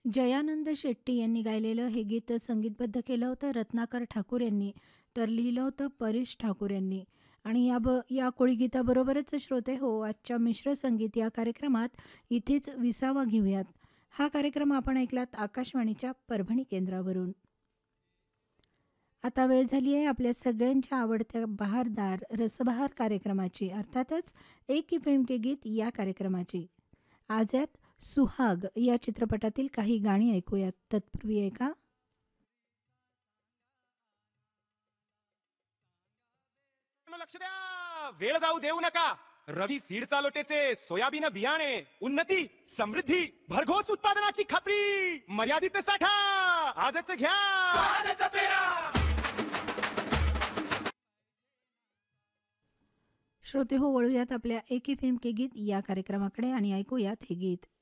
जयानंद शेट्टी यांनी गायलेलं हे गीत संगीतबद्ध केलं होतं रत्नाकर ठाकूर यांनी, तर लिहिलं होतं परेश ठाकूर यांनी. आणि या कोळी गीताबरोबरच श्रोते हो, आजच्या मिश्र संगीत या कार्यक्रमात इथेच विसावा घेऊयात. हा कार्यक्रम आपण ऐकलात आकाशवाणीच्या परभणी केंद्रावरून. आता वेळ झाली आहे आपल्या सगळ्यांच्या आवडत्या बहारदार रसबहार कार्यक्रमाची, अर्थातच एक ही फिल्म के गीत या कार्यक्रमाची. आज यात सुहाग या चित्रपटातील काही गाणी ऐकूयात. तत्पूर्वी ऐका लक्ष द्या, वेळ जाऊ देऊ नका. रवी सीड चालोटेचे सोयाबीन बियाणे, उन्नती समृद्धी भरघोस उत्पादनाची खात्री, मर्यादित साठा आजच घ्या. श्रोते हो, वळूयात आपल्या एक ही फिल्म के गीत या कार्यक्रमाकडे आणि ऐकूयात हे गीत.